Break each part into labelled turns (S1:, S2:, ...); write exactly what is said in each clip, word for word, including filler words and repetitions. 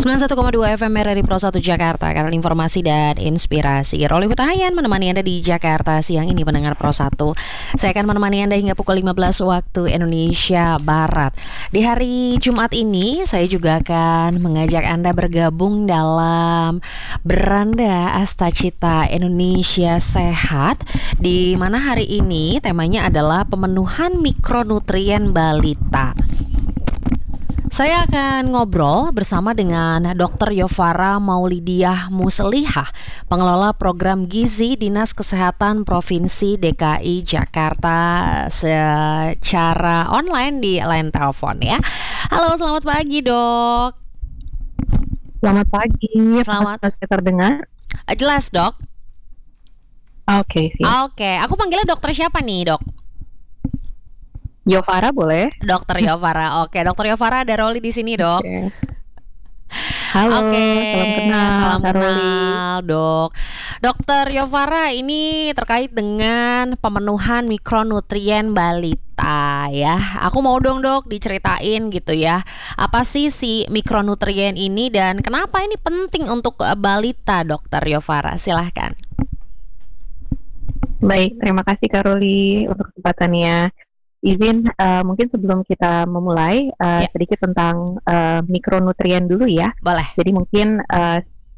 S1: sembilan puluh satu koma dua F M R R I Pro satu Jakarta, kanal informasi dan inspirasi. Roli Hutahayan menemani Anda di Jakarta siang ini, pendengar Pro satu. Saya akan menemani Anda hingga pukul lima belas waktu Indonesia Barat. Di hari Jumat ini, saya juga akan mengajak Anda bergabung dalam Beranda Astacita Indonesia Sehat, di mana hari ini temanya adalah pemenuhan mikronutrien balita. Saya akan ngobrol bersama dengan dokter Yovara Maulidiah Muslihah, pengelola program gizi Dinas Kesehatan Provinsi D K I Jakarta, secara online di line telepon ya. Halo, selamat pagi dok.
S2: Selamat pagi.
S1: Selamat.
S2: Masih terdengar?
S1: Jelas dok.
S2: Oke, sih.
S1: Oke, aku panggilnya dokter siapa nih dok?
S2: Yovara boleh?
S1: Dokter Yovara. Oke, dokter Yovara, ada Roli di sini dok.
S2: Oke. Halo,
S1: Oke,
S2: salam kenal,
S1: salam
S2: Kak Roli.
S1: kenal dok. Dokter Yovara, ini terkait dengan pemenuhan mikronutrien balita ya. Aku mau dong dok diceritain gitu ya, apa sih si mikronutrien ini dan kenapa ini penting untuk balita, dokter Yovara? Silahkan.
S2: Baik, terima kasih Kak Roli untuk kesempatannya. Izin uh, mungkin sebelum kita memulai uh,
S1: Ya.
S2: sedikit tentang uh, mikronutrien dulu ya.
S1: Boleh.
S2: Jadi mungkin uh,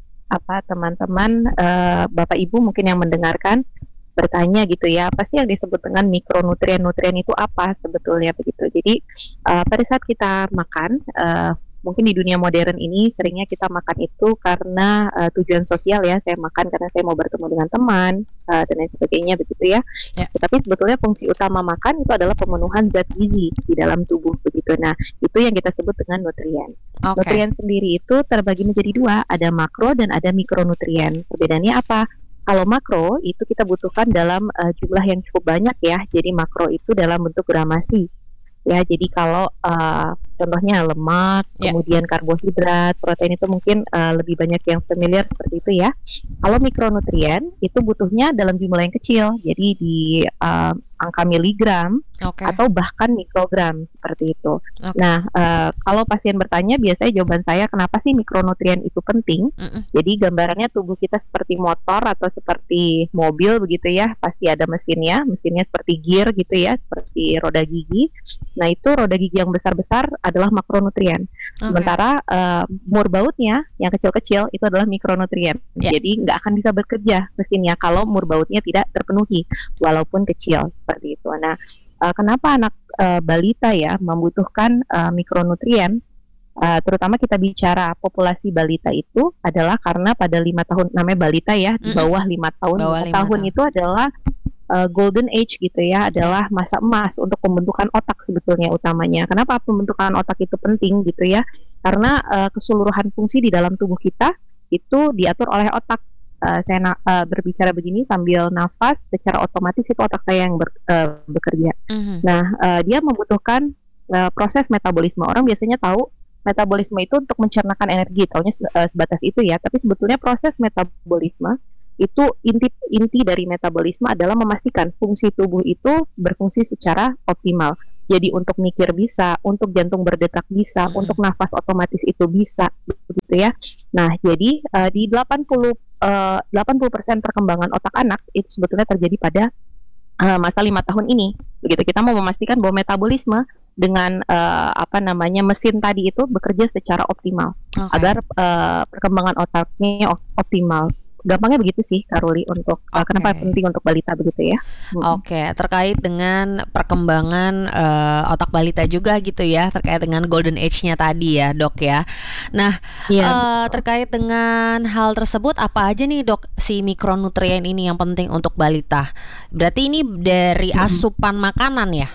S2: apa teman-teman uh, Bapak Ibu mungkin yang mendengarkan bertanya gitu ya, apa sih yang disebut dengan mikronutrien? Nutrien itu apa sebetulnya begitu. Jadi uh, pada saat kita makan, uh, mungkin di dunia modern ini seringnya kita makan itu karena uh, tujuan sosial ya. Saya makan karena saya mau bertemu dengan teman uh, dan lain sebagainya begitu ya.
S1: Ya.
S2: Tetapi sebetulnya fungsi utama makan itu adalah pemenuhan zat gizi di dalam tubuh begitu. Nah, itu yang kita sebut dengan nutrien.
S1: Oke.
S2: Nutrien sendiri itu terbagi menjadi dua, ada makro dan ada mikronutrien. Perbedaannya apa? Kalau makro itu kita butuhkan dalam uh, jumlah yang cukup banyak ya. Jadi makro itu dalam bentuk gramasi. Ya, jadi kalau uh, contohnya lemak,
S1: Ya.
S2: kemudian karbohidrat, protein itu mungkin uh, lebih banyak yang familiar seperti itu ya. Kalau mikronutrien itu butuhnya dalam jumlah yang kecil, jadi di uh, angka miligram
S1: Oke.
S2: atau bahkan mikrogram seperti itu.
S1: Oke.
S2: Nah, uh, kalau pasien bertanya, biasanya jawaban saya kenapa sih mikronutrien itu penting?
S1: Mm-mm.
S2: Jadi gambarannya tubuh kita seperti motor atau seperti mobil begitu ya, pasti ada mesinnya, mesinnya seperti gear gitu ya, seperti roda gigi. Nah, itu roda gigi yang besar-besar adalah makronutrien.
S1: Oke.
S2: Sementara uh, mur bautnya yang kecil-kecil itu adalah mikronutrien.
S1: Ya.
S2: Jadi nggak akan bisa bekerja mesinnya kalau mur bautnya tidak terpenuhi, walaupun kecil seperti itu. Nah, uh, kenapa anak uh, balita ya membutuhkan uh, mikronutrien? Uh, terutama kita bicara populasi balita itu adalah karena pada lima tahun, namanya balita ya, di
S1: Mm-mm.
S2: bawah lima tahun.
S1: Bawah
S2: lima
S1: lima
S2: tahun
S1: tahun.
S2: itu adalah uh, golden age gitu ya, adalah masa emas untuk pembentukan otak sebetulnya utamanya. Kenapa pembentukan otak itu penting gitu ya? Karena uh, keseluruhan fungsi di dalam tubuh kita itu diatur oleh otak. Uh, saya na- uh, berbicara begini sambil nafas, secara otomatis itu otak saya yang ber- uh, bekerja.
S1: Mhm.
S2: Nah, uh, dia membutuhkan uh, proses metabolisme. Orang biasanya tahu metabolisme itu untuk mencernakan energi, taunya se- uh, sebatas itu ya. Tapi sebetulnya proses metabolisme itu inti inti dari metabolisme adalah memastikan fungsi tubuh itu berfungsi secara optimal. Jadi untuk mikir bisa, untuk jantung berdetak bisa,
S1: Mhm.
S2: untuk nafas otomatis itu bisa, begitu ya. Nah, jadi uh, di delapan puluh uh, delapan puluh persen perkembangan otak anak itu sebetulnya terjadi pada uh, masa lima tahun ini. Begitu kita mau memastikan bahwa metabolisme dengan uh, apa namanya mesin tadi itu bekerja secara optimal
S1: Oke.
S2: agar uh, perkembangan otaknya op- optimal. Gampangnya begitu sih, Karoli, untuk uh,
S1: Oke.
S2: kenapa penting untuk balita begitu ya. Mm.
S1: Oke, terkait dengan perkembangan eh, otak balita juga gitu ya, terkait dengan golden age-nya tadi ya, Dok ya. Nah,
S2: Iya,
S1: eh,
S2: betul.
S1: terkait dengan hal tersebut apa aja nih, Dok, si mikronutrien ini yang penting untuk balita? Berarti ini dari
S2: Mm-mm.
S1: asupan makanan ya?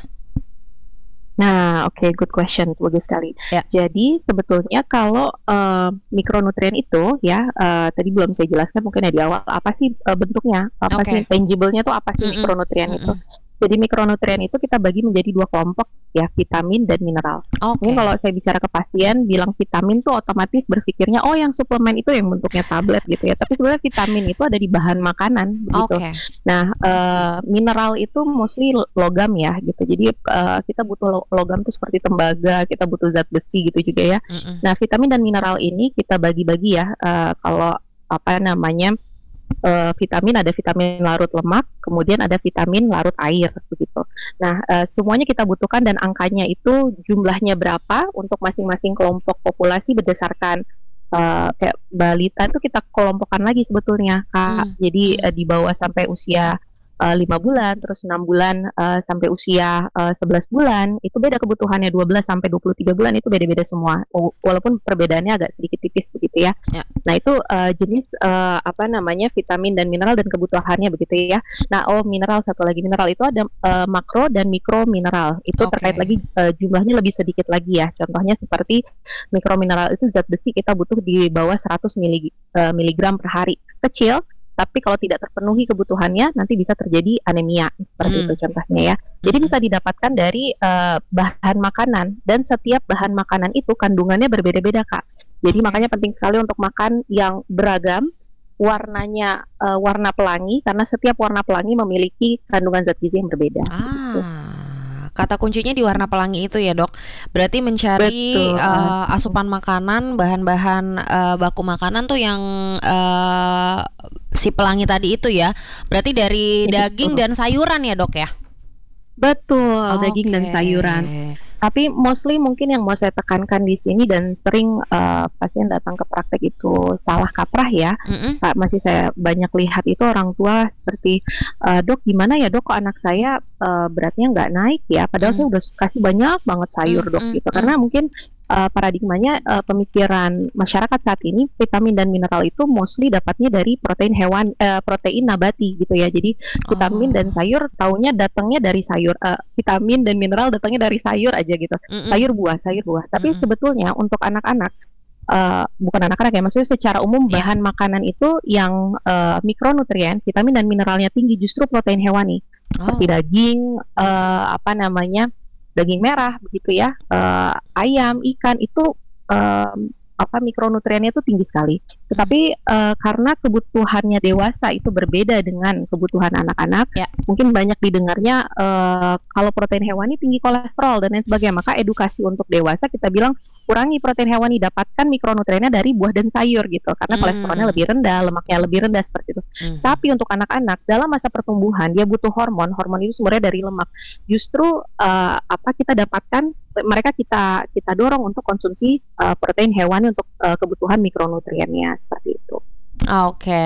S2: Nah, oke, good question, bagus sekali.
S1: Ya.
S2: Jadi sebetulnya kalau uh, mikronutrien itu ya, uh, tadi belum saya jelaskan mungkin ya di awal apa sih uh, bentuknya, apa
S1: Oke.
S2: sih tangible-nya tuh apa sih
S1: Mm-mm.
S2: mikronutrien itu?
S1: Mm-mm.
S2: Jadi mikronutrien itu kita bagi menjadi dua kelompok ya, vitamin dan mineral. Mungkin
S1: Oke.
S2: kalau saya bicara ke pasien bilang vitamin tuh otomatis berpikirnya oh yang suplemen itu yang bentuknya tablet gitu ya. Tapi sebenarnya vitamin itu ada di bahan makanan begitu.
S1: Oke.
S2: Nah, eh, mineral itu mostly logam ya gitu. Jadi eh, kita butuh lo- logam tuh seperti tembaga, kita butuh zat besi gitu juga ya.
S1: Mm-mm.
S2: Nah, vitamin dan mineral ini kita bagi-bagi ya. Eh, kalau apa namanya eh, vitamin ada vitamin larut lemak, kemudian ada vitamin larut air begitu. Nah, eh, semuanya kita butuhkan dan angkanya itu jumlahnya berapa untuk masing-masing kelompok populasi berdasarkan eh, kayak balita itu kita kelompokkan lagi sebetulnya Kak.
S1: Mm,
S2: Jadi
S1: mm.
S2: eh, di bawah sampai usia eh, lima bulan, terus enam bulan eh, sampai usia eh, sebelas bulan, itu beda kebutuhannya. Dua belas sampai dua puluh tiga bulan itu beda-beda semua. W- Walaupun perbedaannya agak sedikit tipis begitu ya.
S1: Ya.
S2: Nah, itu eh, jenis eh, apa namanya vitamin dan mineral dan kebutuhannya begitu ya. Nah, oh mineral satu lagi mineral itu ada eh, makro dan mikro mineral. Itu
S1: Oke.
S2: terkait lagi eh, jumlahnya lebih sedikit lagi ya. Contohnya seperti mikro mineral itu zat besi kita butuh di bawah seratus mili- eh, miligram per hari. Kecil, tapi kalau tidak terpenuhi kebutuhannya nanti bisa terjadi anemia seperti
S1: Hmm.
S2: itu contohnya ya. Jadi
S1: Mm-mm.
S2: bisa didapatkan dari eh, bahan makanan dan setiap bahan makanan itu kandungannya berbeda-beda Kak. Jadi
S1: Oke.
S2: makanya penting sekali untuk makan yang beragam, warnanya eh, warna pelangi karena setiap warna pelangi memiliki kandungan zat gizi yang berbeda. Gitu.
S1: Ah, kata kuncinya di warna pelangi itu ya dok. Berarti mencari
S2: Betul.
S1: eh, asupan makanan, bahan-bahan eh, baku makanan tuh yang eh, si pelangi tadi itu ya. Berarti dari
S2: Ya,
S1: daging
S2: betul.
S1: dan sayuran ya dok ya.
S2: Betul, daging dan
S1: Oke.
S2: sayuran. Tapi mostly mungkin yang mau saya tekankan di sini dan sering eh, pasien datang ke praktek itu salah kaprah ya.
S1: Mm-mm.
S2: Pak, masih saya banyak lihat itu orang tua seperti eh, dok gimana ya dok kok anak saya eh, beratnya nggak naik ya padahal
S1: Mm.
S2: saya udah kasih banyak banget sayur
S1: Mm,
S2: dok
S1: mm,
S2: gitu
S1: mm.
S2: karena mungkin eh, paradigmanya eh, pemikiran masyarakat saat ini vitamin dan mineral itu mostly dapatnya dari protein hewan eh, protein nabati gitu ya. Jadi vitamin dan
S1: Oh.
S2: sayur taunya datangnya dari sayur eh, vitamin dan mineral datangnya dari sayur aja gitu.
S1: Mm-mm.
S2: Sayur buah, sayur buah. Tapi
S1: Mm-mm.
S2: sebetulnya untuk anak-anak eh, bukan anak-anak ya, maksudnya secara umum
S1: Iya.
S2: bahan makanan itu yang eh, mikronutrien, vitamin dan mineralnya tinggi justru protein hewani seperti
S1: Oh.
S2: daging, eh, apa namanya, daging merah begitu ya, eh, ayam, ikan itu eh, apa mikronutriennya itu tinggi sekali. Tetapi eh, karena kebutuhannya dewasa itu berbeda dengan kebutuhan anak-anak,
S1: Ya.
S2: mungkin banyak didengarnya eh, kalau protein hewani tinggi kolesterol dan lain sebagainya. Maka edukasi untuk dewasa kita bilang kurangi protein hewani, dapatkan mikronutriennya dari buah dan sayur gitu. Karena kolesterolnya
S1: Hmm.
S2: lebih rendah, lemaknya lebih rendah seperti itu.
S1: Mhm.
S2: Tapi untuk anak-anak dalam masa pertumbuhan dia butuh hormon, hormon itu sumbernya dari lemak. Justru eh, apa kita dapatkan mereka kita kita dorong untuk konsumsi eh, protein hewani untuk eh, kebutuhan mikronutriennya seperti itu.
S1: Oke,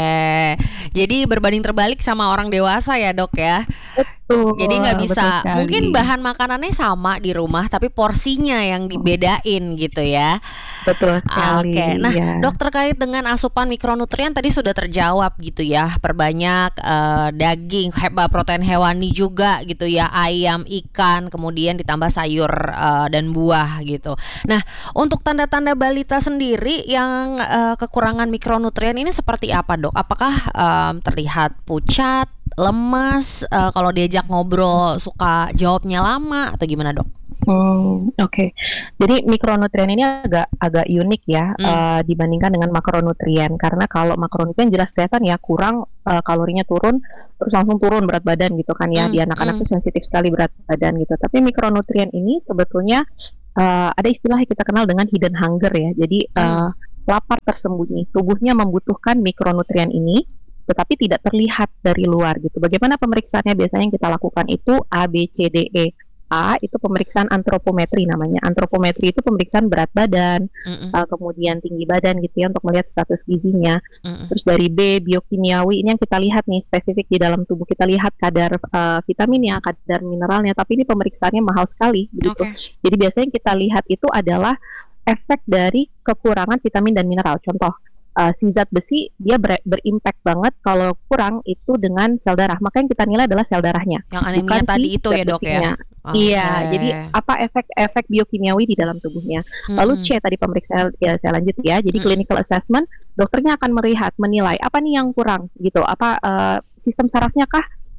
S1: jadi berbanding terbalik sama orang dewasa ya dok ya.
S2: Betul.
S1: Jadi nggak
S2: betul
S1: bisa,
S2: sekali.
S1: mungkin bahan makanannya sama di rumah tapi porsinya yang dibedain gitu ya.
S2: Betul sekali.
S1: Oke, nah
S2: ya.
S1: dok terkait dengan asupan mikronutrien tadi sudah terjawab gitu ya. Perbanyak eh, daging, heba protein hewani juga gitu ya, ayam, ikan, kemudian ditambah sayur eh, dan buah gitu. Nah untuk tanda-tanda balita sendiri yang eh, kekurangan mikronutrien ini seperti apa dok? Apakah em, terlihat pucat, lemas, eh, kalau diajak ngobrol suka jawabnya lama atau gimana dok?
S2: Hmm, oke. Jadi mikronutrien ini agak agak unik ya
S1: Hmm.
S2: eh, dibandingkan dengan makronutrien karena kalau makronutrien jelas kelihatan ya kurang eh, kalorinya turun terus langsung turun berat badan gitu kan ya.
S1: Hmm,
S2: Di anak-anak
S1: hmm.
S2: tuh sensitif sekali berat badan gitu. Tapi mikronutrien ini sebetulnya eh, ada istilah yang kita kenal dengan hidden hunger ya. Jadi eh, lapar tersembunyi. Tubuhnya membutuhkan mikronutrien ini tetapi tidak terlihat dari luar gitu. Bagaimana pemeriksaannya biasanya yang kita lakukan itu A, B, C, D, E. A itu pemeriksaan antropometri namanya. Antropometri itu pemeriksaan berat badan,
S1: Mm-mm,
S2: uh, kemudian tinggi badan gitu ya untuk melihat status gizinya.
S1: mm-mm.
S2: Terus dari B biokimiawi ini yang kita lihat nih spesifik di dalam tubuh kita lihat kadar uh, vitaminnya, kadar mineralnya. Tapi ini pemeriksaannya mahal sekali begitu.
S1: Oke.
S2: Jadi biasanya yang kita lihat itu adalah efek dari kekurangan vitamin dan mineral. Contoh uh, si zat besi dia ber- berimpact banget kalau kurang itu dengan sel darah. Maka yang kita nilai adalah sel darahnya.
S1: Yang anemia
S2: Bukan
S1: tadi
S2: si
S1: itu
S2: zat
S1: ya dok ya.
S2: besinya.
S1: Oke.
S2: Iya, jadi apa efek-efek biokimiawi di dalam tubuhnya. Lalu
S1: Mm-mm.
S2: C tadi pemeriksaan ya saya lanjut ya. Jadi
S1: Mm-mm.
S2: clinical assessment, dokternya akan melihat menilai apa nih yang kurang gitu. Apa eh, sistem sarafnya kah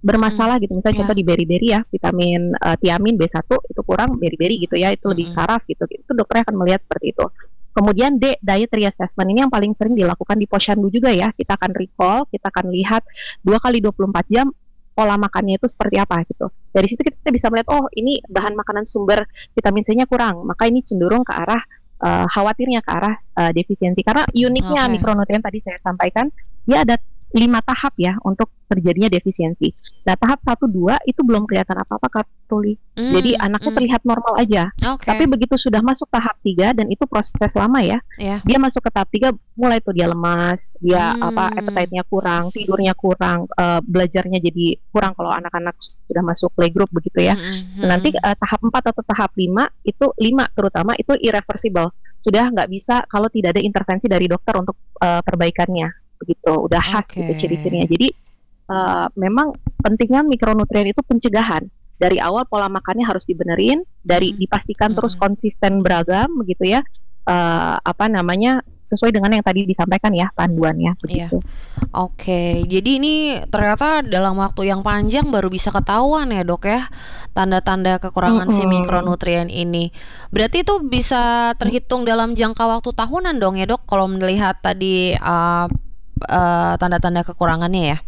S2: bermasalah gitu. Misalnya
S1: Iya.
S2: contoh di beri-beri ya, vitamin uh, tiamin B satu itu kurang beri-beri gitu ya, itu lebih
S1: Mm-mm.
S2: saraf gitu. Itu dokternya akan melihat seperti itu. Kemudian D, dietary assessment ini yang paling sering dilakukan di posyandu juga ya. Kita akan recall, kita akan lihat dua kali dua puluh empat jam pola makannya itu seperti apa gitu. Dari situ kita bisa melihat, oh ini bahan makanan sumber vitamin C-nya kurang, maka ini cenderung ke arah uh, khawatirnya ke arah uh, defisiensi. Karena uniknya
S1: Oke.
S2: mikronutrien tadi saya sampaikan, dia ada lima tahap ya untuk terjadinya defisiensi. Nah tahap satu dua itu belum kelihatan apa-apa Kak Tuli.
S1: Mm,
S2: Jadi anaknya
S1: mm.
S2: terlihat normal aja.
S1: Oke.
S2: Tapi begitu sudah masuk tahap tiga dan itu proses lama ya,
S1: Iya.
S2: dia masuk ke tahap tiga mulai tuh dia lemas, dia
S1: Hmm.
S2: apa appetite-nya kurang, tidurnya kurang, uh, belajarnya jadi kurang kalau anak-anak sudah masuk playgroup begitu ya.
S1: Mm-mm.
S2: Nanti uh, tahap empat atau tahap lima itu lima terutama itu irreversible. Sudah nggak bisa kalau tidak ada intervensi dari dokter untuk uh, perbaikannya begitu. Udah khas
S1: Oke.
S2: gitu ciri-cirinya. Jadi uh, memang pentingnya mikronutrien itu pencegahan. Dari awal pola makannya harus dibenerin, dari
S1: Mm-mm.
S2: dipastikan terus
S1: Mm-mm.
S2: konsisten beragam begitu ya. Uh, apa namanya sesuai dengan yang tadi disampaikan ya panduannya
S1: Iya.
S2: begitu.
S1: Oke, jadi ini ternyata dalam waktu yang panjang baru bisa ketahuan ya dok ya, tanda-tanda kekurangan si
S2: Mm-mm.
S1: mikronutrien ini. Berarti itu bisa terhitung dalam jangka waktu tahunan dong ya dok, kalau melihat tadi uh, uh, tanda-tanda kekurangannya ya.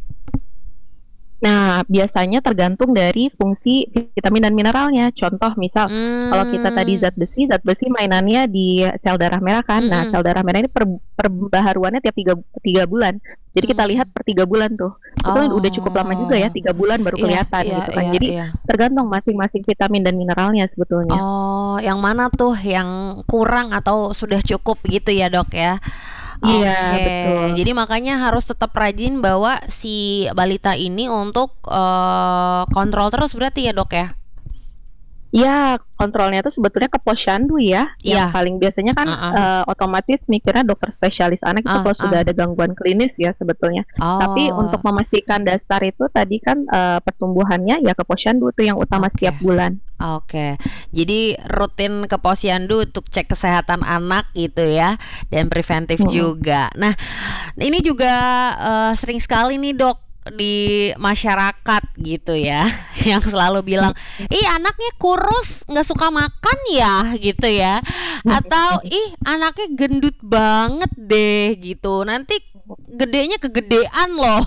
S2: Nah, biasanya tergantung dari fungsi vitamin dan mineralnya. Contoh misal, kalau kita tadi
S1: Hmm.
S2: zat besi, zat besi mainannya di sel darah merah kan. Nah,
S1: Mm-mm.
S2: sel darah merah ini per, perbaharuannya tiap tiga, tiga bulan. Jadi kita
S1: Hmm.
S2: lihat per tiga bulan tuh. Itu udah cukup lama juga ya,
S1: Oh,
S2: tiga bulan baru
S1: iya,
S2: kelihatan
S1: iya,
S2: gitu kan.
S1: iya,
S2: Jadi
S1: iya.
S2: tergantung masing-masing vitamin dan mineralnya sebetulnya.
S1: Oh, yang mana tuh yang kurang atau sudah cukup gitu ya dok ya?
S2: Iya,
S1: Oke,
S2: betul.
S1: jadi makanya harus tetap rajin bawa si balita ini untuk eh, kontrol terus berarti ya dok ya?
S2: Iya, kontrolnya itu sebetulnya ke posyandu ya. Yang
S1: Iya.
S2: paling biasanya kan
S1: Uh-uh.
S2: eh, otomatis mikirnya dokter spesialis anak itu
S1: Ah,
S2: kalau
S1: ah.
S2: sudah ada gangguan klinis ya sebetulnya. Tapi
S1: Oh,
S2: untuk memastikan dasar itu tadi kan eh, pertumbuhannya ya ke posyandu itu yang utama
S1: Oke.
S2: setiap bulan.
S1: oke. Jadi rutin ke posyandu untuk cek kesehatan anak gitu ya, dan preventif
S2: Mm-mm.
S1: juga. Nah, ini juga eh, sering sekali nih dok di masyarakat gitu ya, yang selalu bilang, ih anaknya kurus, nggak suka makan ya gitu ya, atau ih anaknya gendut banget deh gitu, nanti gedenya kegedean loh.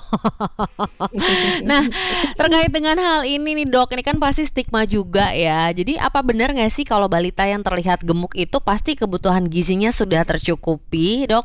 S1: Nah, terkait dengan hal ini nih dok, ini kan pasti stigma juga ya. Jadi apa benar nggak sih kalau balita yang terlihat gemuk itu pasti kebutuhan gizinya sudah tercukupi dok?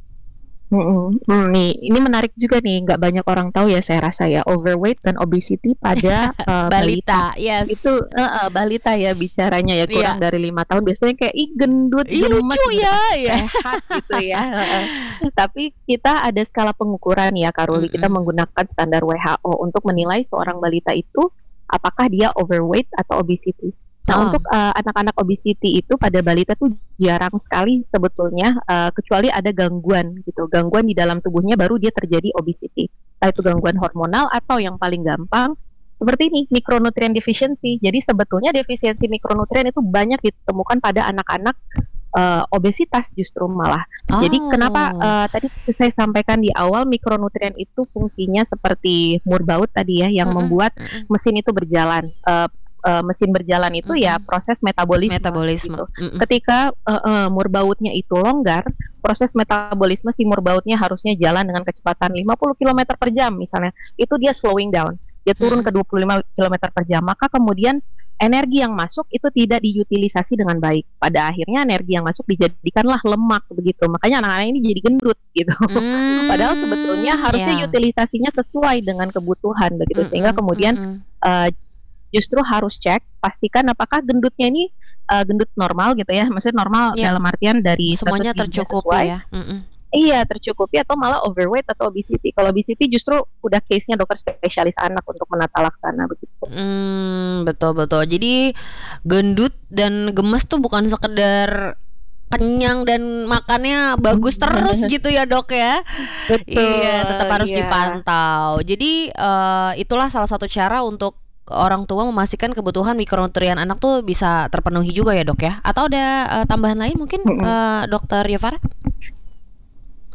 S2: Mm-mm. Hmm, nih, ini menarik juga nih, nggak banyak orang tahu ya saya rasa ya, overweight dan obesity pada eh, balita.
S1: Balita, yes.
S2: Itu eh, eh, balita ya bicaranya ya, kurang
S1: Iya.
S2: dari lima tahun biasanya kayak ih gendut,
S1: Ih
S2: gemes
S1: lucu
S2: gitu
S1: ya,
S2: kan,
S1: ya.
S2: sehat gitu ya. Heeh. Tapi kita ada skala pengukuran ya Karuli, kita
S1: Mm-mm.
S2: menggunakan standar W H O untuk menilai seorang balita itu apakah dia overweight atau obesity. Nah,
S1: Oh.
S2: untuk uh, anak-anak obesity itu pada balita tuh jarang sekali sebetulnya, uh, kecuali ada gangguan gitu, gangguan di dalam tubuhnya baru dia terjadi obesity. Entah itu gangguan hormonal atau yang paling gampang seperti ini, micronutrient deficiency. Jadi sebetulnya defisiensi mikronutrien itu banyak ditemukan pada anak-anak uh, obesitas justru malah. Jadi kenapa
S1: Oh.
S2: uh, tadi saya sampaikan di awal mikronutrien itu fungsinya seperti murbaut tadi ya, yang
S1: Mm-mm,
S2: membuat
S1: mm-mm.
S2: mesin itu berjalan. Uh, uh, mesin berjalan itu ya
S1: Mm-mm.
S2: proses metabolisme,
S1: Metabolisme.
S2: gitu.
S1: Mm-mm.
S2: Ketika uh, uh, murbautnya itu longgar, proses metabolisme si murbautnya harusnya jalan dengan kecepatan lima puluh kilometer per jam misalnya. Itu dia slowing down. Dia turun
S1: Mm-mm.
S2: ke dua puluh lima kilometer per jam. Maka kemudian energi yang masuk itu tidak diutilisasi dengan baik. Pada akhirnya energi yang masuk dijadikanlah lemak begitu. Makanya anak-anak ini jadi gendut gitu.
S1: Mm,
S2: Padahal sebetulnya harusnya
S1: ya.
S2: utilisasinya sesuai dengan kebutuhan begitu. Sehingga
S1: Mm-mm,
S2: kemudian
S1: mm-mm.
S2: uh, justru harus cek, pastikan apakah gendutnya ini uh, gendut normal gitu ya, maksudnya normal
S1: Ya.
S2: dalam artian dari
S1: Semuanya
S2: status gizinya
S1: tercukupi
S2: sesuai,
S1: ya. Mm-mm.
S2: iya tercukupi atau malah overweight atau obesity. Kalau obesity justru udah case-nya dokter spesialis anak untuk menata laksana begitu.
S1: Hmm, betul betul. Jadi gendut dan gemes tuh bukan sekedar kenyang dan makannya bagus terus gitu ya dok ya.
S2: Betul.
S1: Iya, tetap harus
S2: iya.
S1: dipantau. Jadi eh, itulah salah satu cara untuk orang tua memastikan kebutuhan mikronutrien anak tuh bisa terpenuhi juga ya dok ya. Atau ada eh, tambahan lain mungkin
S2: Mm-mm.
S1: eh, dokter Yovara?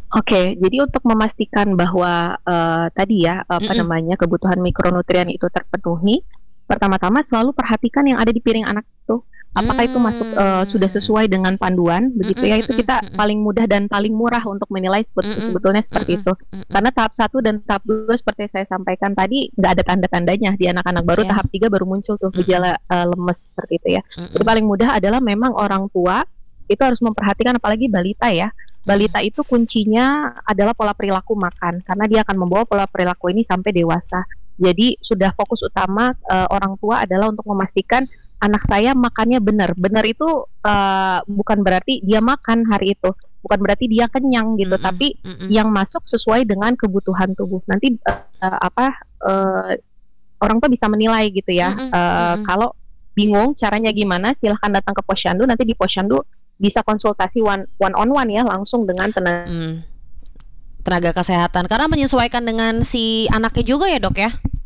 S2: Oke, jadi untuk memastikan bahwa uh, tadi ya apa
S1: Mm-mm.
S2: namanya kebutuhan mikronutrien itu terpenuhi, pertama-tama selalu perhatikan yang ada di piring anak itu. Apakah itu masuk uh, sudah
S1: Hmm.
S2: sesuai dengan panduan, begitu
S1: Mm-mm,
S2: ya? Itu
S1: mm-mm,
S2: kita
S1: mm-mm,
S2: paling mudah dan paling murah untuk menilai sebet-
S1: mm-mm,
S2: sebetulnya seperti
S1: mm-mm,
S2: itu.
S1: mm-mm.
S2: Karena tahap satu dan tahap dua seperti saya sampaikan tadi nggak ada tanda-tandanya di anak-anak baru.
S1: Ya.
S2: Tahap tiga baru muncul tuh
S1: Mm-mm,
S2: gejala uh, lemes seperti itu ya. Jadi
S1: mm-mm,
S2: paling mudah adalah memang orang tua itu harus memperhatikan, apalagi balita ya.
S1: mm-mm.
S2: Balita itu kuncinya adalah pola perilaku makan karena dia akan membawa pola perilaku ini sampai dewasa. Jadi sudah fokus utama uh, orang tua adalah untuk memastikan anak saya makannya benar. Benar itu uh, bukan berarti dia makan hari itu, bukan berarti dia kenyang gitu,
S1: Mm-mm,
S2: tapi
S1: mm-mm,
S2: yang masuk sesuai dengan kebutuhan tubuh. Nanti uh, uh, apa uh, orang tua bisa menilai gitu ya.
S1: mm-mm,
S2: Uh,
S1: mm-mm.
S2: kalau bingung caranya gimana, silahkan datang ke posyandu. Nanti di posyandu bisa konsultasi one, one on one ya, langsung dengan tenaga.
S1: Hmm, tenaga kesehatan karena menyesuaikan dengan si anaknya juga ya dok ya.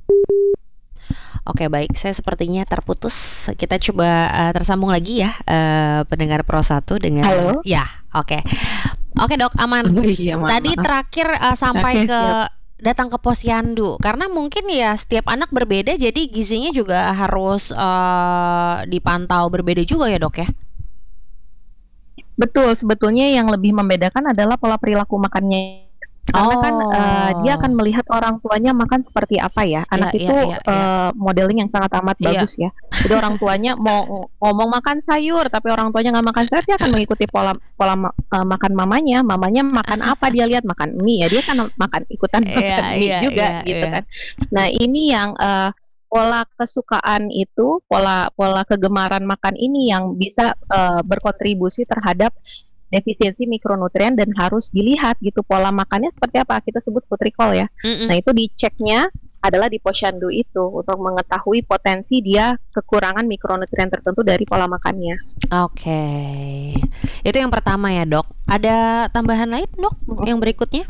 S1: Oke baik, saya sepertinya terputus. Kita coba uh, tersambung lagi ya, uh, pendengar Pro satu dengan
S2: Halo.
S1: ya. Oke, oke dok aman.
S2: Oh, iya, maaf,
S1: Tadi
S2: maaf.
S1: terakhir uh, sampai
S2: Oke,
S1: ke
S2: siap.
S1: datang ke posyandu karena mungkin ya setiap anak berbeda, jadi gizinya juga harus uh, dipantau berbeda juga ya dok ya.
S2: Betul, sebetulnya yang lebih membedakan adalah pola perilaku makannya. Karena kan uh, dia akan
S1: Oh,
S2: melihat orang tuanya makan seperti apa ya.
S1: iya
S2: Anak
S1: iya
S2: itu
S1: iya iya
S2: uh, modeling yang sangat amat
S1: iya.
S2: bagus ya. Jadi orang tuanya mau ngomong makan sayur, tapi orang tuanya nggak makan sayur, dia akan mengikuti pola pola ma- uh, makan mamanya. Mamanya makan apa, dia lihat makan mie ya, dia kan makan ikutan
S1: Iya
S2: makan mie
S1: iya
S2: juga
S1: iya
S2: gitu
S1: iya.
S2: kan. Nah ini yang uh, pola kesukaan itu, pola pola kegemaran makan ini yang bisa uh, berkontribusi terhadap defisiensi mikronutrien dan harus dilihat gitu pola makannya seperti apa, kita sebut food recall ya.
S1: Mm-mm.
S2: Nah itu diceknya adalah di posyandu itu untuk mengetahui potensi dia kekurangan mikronutrien tertentu dari pola makannya.
S1: Oke, itu yang pertama ya dok. Ada tambahan lain dok? Yang berikutnya?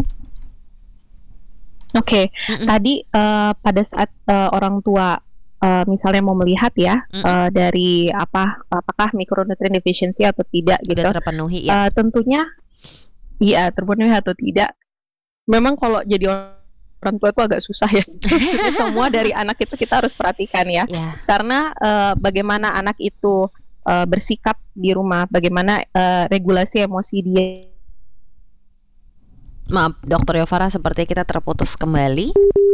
S2: Oke,
S1: Mm-mm,
S2: tadi uh, pada saat uh, orang tua uh, misalnya mau melihat ya
S1: mm-mm.
S2: uh, dari apa apakah mikronutrien deficiency atau tidak
S1: Udah
S2: gitu.
S1: terpenuhi ya.
S2: Uh, tentunya iya terpenuhi atau tidak. Memang kalau jadi orang tua itu agak susah ya. Jadi semua dari anak itu kita harus perhatikan ya.
S1: Ya.
S2: Karena uh, bagaimana anak itu uh, bersikap di rumah, bagaimana uh, regulasi emosi dia.
S1: Maaf, dokter Yovara, seperti kita terputus kembali.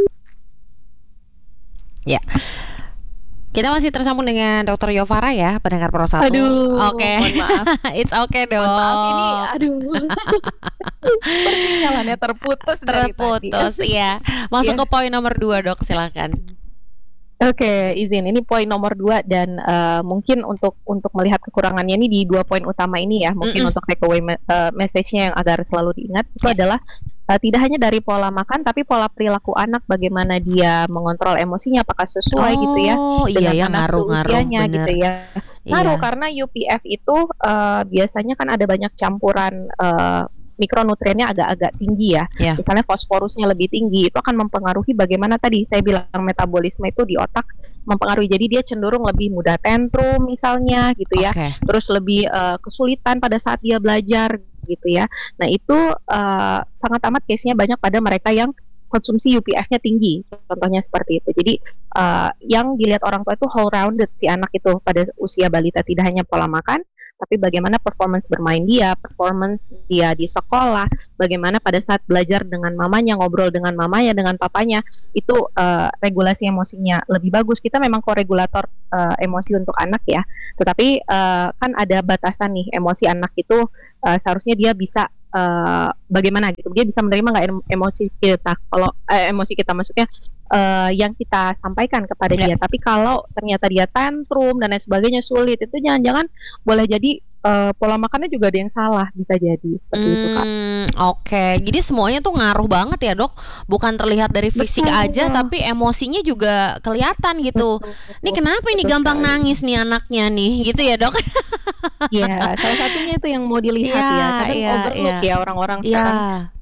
S1: Ya. Kita masih tersambung dengan dokter Yovara ya, pendengar Pro satu.
S2: Aduh,
S1: Oke.
S2: mohon maaf.
S1: It's okay dok.
S2: Mohon maaf ini, aduh. Persinyalannya terputus dari tadi.
S1: Terputus, ya. Masuk
S2: Iya.
S1: ke poin nomor dua dok, silakan.
S2: Oke, izin. Ini poin nomor dua dan uh, mungkin untuk untuk melihat kekurangannya ini di dua poin utama ini ya. Mungkin
S1: Mm-mm.
S2: untuk takeaway me- uh, message-nya yang agar selalu diingat itu
S1: Ya.
S2: adalah uh, tidak hanya dari pola makan tapi pola perilaku anak, bagaimana dia mengontrol emosinya, apakah sesuai gitu ya
S1: Oh iya
S2: dengan
S1: ya,
S2: anak
S1: ngaruh-ngaruh
S2: seusianya
S1: bener.
S2: gitu ya. Ngaruh
S1: Iya.
S2: karena U P F itu uh, biasanya kan ada banyak campuran uh, mikronutriennya agak-agak tinggi ya.
S1: Ya.
S2: Misalnya fosforusnya lebih tinggi, itu akan mempengaruhi bagaimana tadi saya bilang metabolisme itu di otak mempengaruhi. Jadi dia cenderung lebih mudah tantrum misalnya gitu ya.
S1: Oke.
S2: Terus lebih uh, kesulitan pada saat dia belajar gitu ya. Nah itu uh, sangat amat case-nya banyak pada mereka yang konsumsi U P F-nya tinggi. Contohnya seperti itu. Jadi uh, yang dilihat orang tua itu whole rounded si anak itu pada usia balita, tidak hanya pola makan, tapi bagaimana performance bermain dia, performance dia di sekolah, bagaimana pada saat belajar dengan mamanya, ngobrol dengan mamanya, dengan papanya, itu uh, regulasi emosinya lebih bagus. Kita memang koregulator uh, emosi untuk anak ya, tetapi uh, kan ada batasan nih, emosi anak itu uh, seharusnya dia bisa uh, bagaimana gitu, dia bisa menerima nggak em- emosi kita, kalau eh, emosi kita maksudnya uh, yang kita sampaikan kepada
S1: Ya.
S2: dia. Tapi kalau ternyata dia tantrum dan lain sebagainya sulit, itu jangan-jangan boleh jadi uh, pola makannya juga ada yang salah, bisa jadi seperti itu Kak.
S1: Hmm, oke. Jadi semuanya tuh ngaruh banget ya dok. Bukan terlihat dari fisik
S2: Betul.
S1: aja, tapi emosinya juga kelihatan gitu.
S2: Betul,
S1: Ini kenapa ini
S2: betul
S1: gampang
S2: sekali.
S1: nangis nih anaknya nih, gitu ya dok?
S2: Ya, salah satunya itu yang mau dilihat
S1: Iya,
S2: ya. Kadang
S1: iya,
S2: overlook
S1: iya.
S2: ya orang-orang
S1: Iya.
S2: sekarang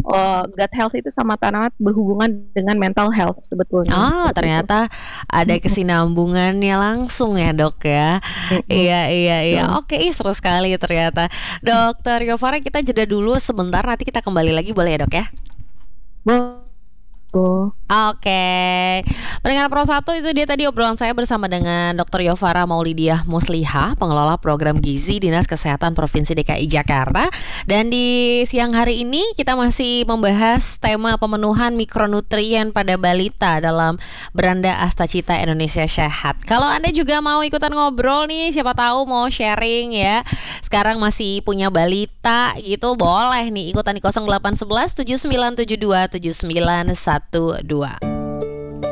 S2: uh, gut health itu sama tanaman berhubungan dengan mental health sebetulnya.
S1: Oh, ternyata itu. Ada kesinambungannya langsung ya dok ya. Mm-hmm. Iya iya iya. Oke, ih, seru sekali ternyata. Dokter Yovara, kita jeda dulu sebentar, nanti kita kembali lagi boleh ya dok ya?
S2: Boleh.
S1: Oke, okay. Pendengar Pro satu, itu dia tadi obrolan saya bersama dengan dokter Yovara Maulidiah Muslihah, pengelola program gizi Dinas Kesehatan Provinsi D K I Jakarta. Dan di siang hari ini kita masih membahas tema pemenuhan mikronutrien pada balita dalam Beranda Astacita Indonesia Sehat. Kalau Anda juga mau ikutan ngobrol nih, siapa tahu mau sharing ya, sekarang masih punya balita gitu, boleh nih ikutan di nol delapan satu satu tujuh sembilan tujuh dua tujuh sembilan satu dua.